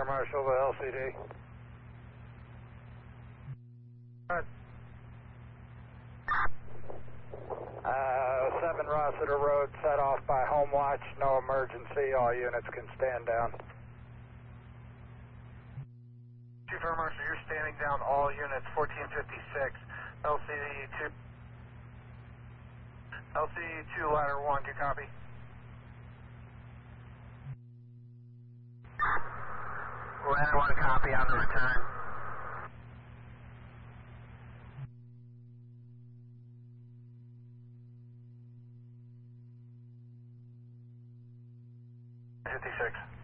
Marshal to LCD. 7 Rossiter Road, set off by Home Watch, no emergency, all units can stand down. Chief Air Marshal, you're standing down all units, 1456, LCD 2. LCD 2, ladder 1, good copy. Ladder 1, copy on the return. #56.